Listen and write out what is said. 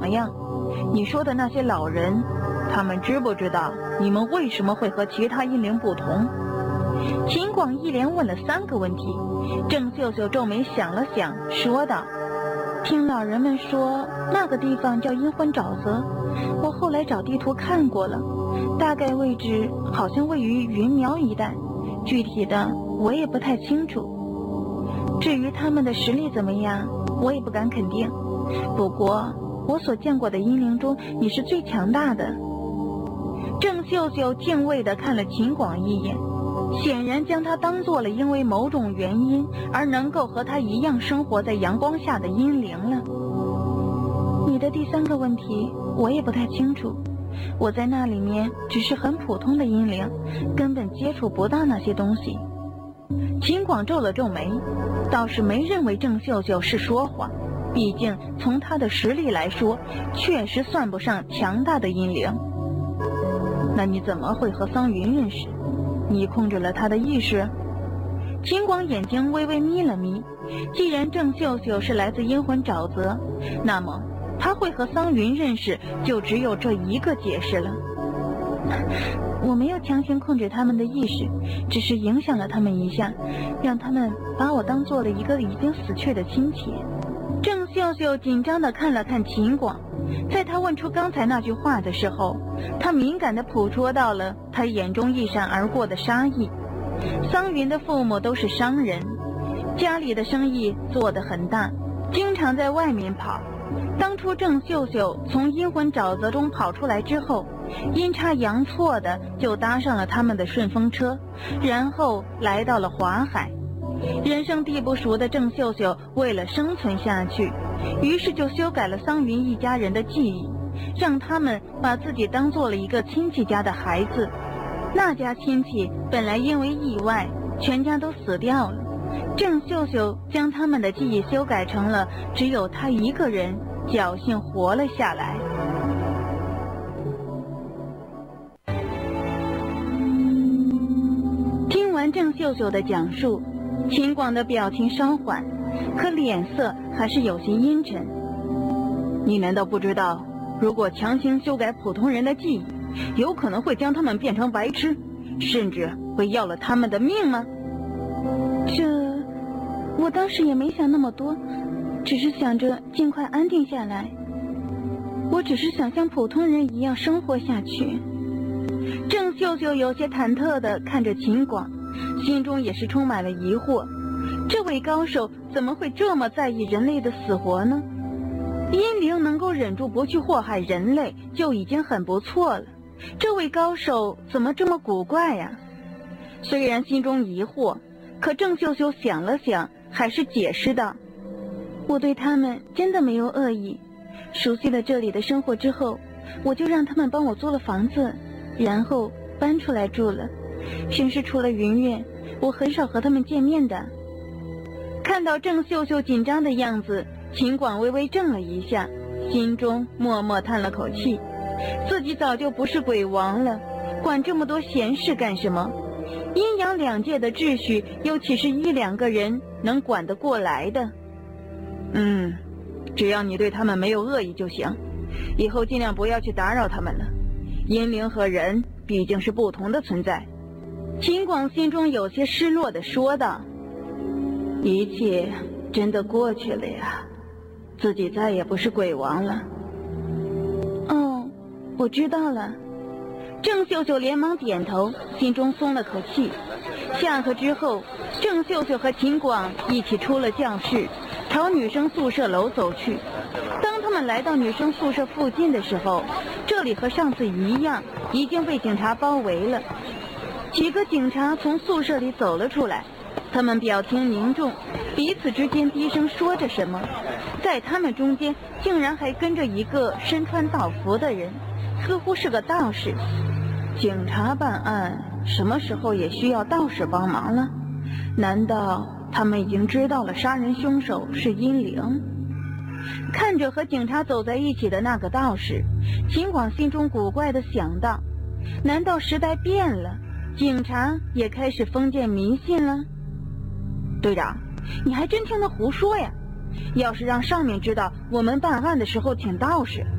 么样？你说的那些老人，他们知不知道你们为什么会和其他阴灵不同？秦广一连问了3个问题。郑秀秀皱眉想了想，说道：听老人们说，那个地方叫阴魂沼泽，我后来找地图看过了，大概位置好像位于云苗一带，具体的我也不太清楚。至于他们的实力怎么样，我也不敢肯定。不过我所见过的阴灵中，你是最强大的。郑秀秀敬畏地看了秦广一眼，显然将他当做了因为某种原因而能够和他一样生活在阳光下的阴灵了。你的第3个问题我也不太清楚，我在那里面只是很普通的阴灵，根本接触不到那些东西。秦广皱了皱眉，倒是没认为郑秀秀是说谎，毕竟从他的实力来说，确实算不上强大的阴灵。那你怎么会和桑云认识？你控制了他的意识？秦广眼睛微微眯了眯，既然郑秀秀是来自阴魂沼泽，那么他会和桑云认识，就只有这一个解释了。我没有强行控制他们的意识，只是影响了他们一下，让他们把我当做了一个已经死去的亲戚。郑秀秀紧张地看了看秦广，在他问出刚才那句话的时候，他敏感地捕捉到了他眼中一闪而过的杀意。桑云的父母都是商人，家里的生意做得很大，经常在外面跑。当初郑秀秀从阴魂沼泽中跑出来之后，阴差阳错的就搭上了他们的顺风车，然后来到了华海。人生地不熟的郑秀秀为了生存下去，于是就修改了桑云一家人的记忆，让他们把自己当做了一个亲戚家的孩子。那家亲戚本来因为意外全家都死掉了，郑秀秀将他们的记忆修改成了只有他一个人侥幸活了下来。听完郑秀秀的讲述，秦广的表情稍缓，可脸色还是有些阴沉。你难道不知道，如果强行修改普通人的记忆，有可能会将他们变成白痴，甚至会要了他们的命吗？我当时也没想那么多，只是想着尽快安定下来。我只是想像普通人一样生活下去。郑秀秀有些忐忑地看着秦广，心中也是充满了疑惑，这位高手怎么会这么在意人类的死活呢？阴灵能够忍住不去祸害人类就已经很不错了，这位高手怎么这么古怪呀？虽然心中疑惑，可郑秀秀想了想，还是解释道：我对他们真的没有恶意，熟悉了这里的生活之后，我就让他们帮我租了房子，然后搬出来住了。平时除了云月，我很少和他们见面的。看到郑秀秀紧张的样子，秦广微微怔了一下，心中默默叹了口气，自己早就不是鬼王了，管这么多闲事干什么？阴阳两界的秩序，又岂是1、2个人能管得过来的？只要你对他们没有恶意就行，以后尽量不要去打扰他们了。阴灵和人毕竟是不同的存在。秦广心中有些失落地说道：一切真的过去了呀，自己再也不是鬼王了。哦，我知道了。郑秀秀连忙点头，心中松了口气。下课之后，郑秀秀和秦广一起出了教室，朝女生宿舍楼走去。当他们来到女生宿舍附近的时候，这里和上次一样，已经被警察包围了。几个警察从宿舍里走了出来，他们表情凝重，彼此之间低声说着什么。在他们中间竟然还跟着一个身穿道服的人，似乎是个道士。警察办案什么时候也需要道士帮忙了？难道他们已经知道了杀人凶手是阴灵？看着和警察走在一起的那个道士，秦广心中古怪地想到，难道时代变了，警察也开始封建迷信了？队长，你还真听他胡说呀！要是让上面知道我们办案的时候请道士，